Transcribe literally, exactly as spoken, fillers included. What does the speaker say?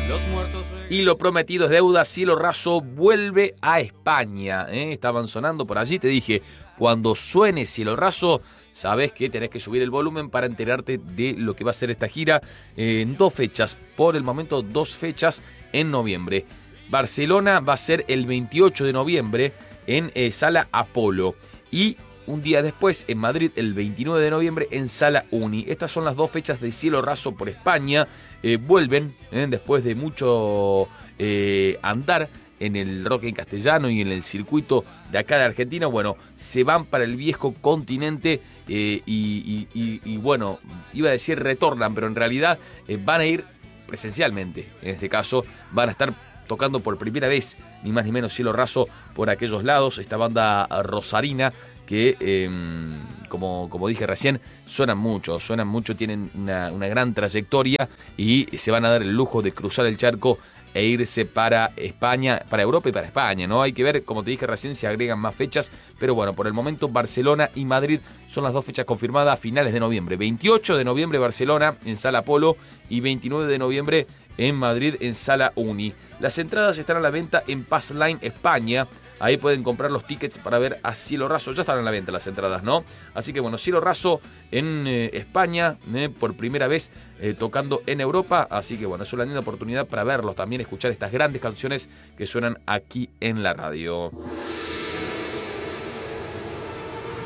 Y lo prometido es deuda. Cielo Raso vuelve a España, ¿eh? Estaban sonando por allí, te dije, cuando suene Cielo Raso, sabes que tenés que subir el volumen para enterarte de lo que va a ser esta gira eh, en dos fechas, por el momento dos fechas en noviembre. Barcelona va a ser el veintiocho de noviembre en eh, Sala Apolo y un día después en Madrid el veintinueve de noviembre en Sala Uni. Estas son las dos fechas de Cielo Raso por España. Eh, vuelven eh, después de mucho eh, andar en el rock en castellano y en el circuito de acá de Argentina. Bueno, se van para el viejo continente eh, y, y, y, y bueno, iba a decir retornan, pero en realidad eh, van a ir presencialmente. En este caso van a estar tocando por primera vez, ni más ni menos, Cielo Raso por aquellos lados. Esta banda rosarina que, eh, como, como dije recién, suenan mucho, suenan mucho, tienen una, una gran trayectoria y se van a dar el lujo de cruzar el charco e irse para España, para Europa y para España, ¿no? Hay que ver, como te dije recién, si agregan más fechas, pero bueno, por el momento Barcelona y Madrid son las dos fechas confirmadas a finales de noviembre. veintiocho de noviembre Barcelona en Sala Apolo y veintinueve de noviembre en Madrid en Sala Uni. Las entradas están a la venta en Passline España. Ahí pueden comprar los tickets para ver a Cielo Raso. Ya están a la venta las entradas, ¿no? Así que bueno, Cielo Raso en eh, España, eh, por primera vez eh, tocando en Europa. Así que bueno, es una linda oportunidad para verlos también, escuchar estas grandes canciones que suenan aquí en la radio.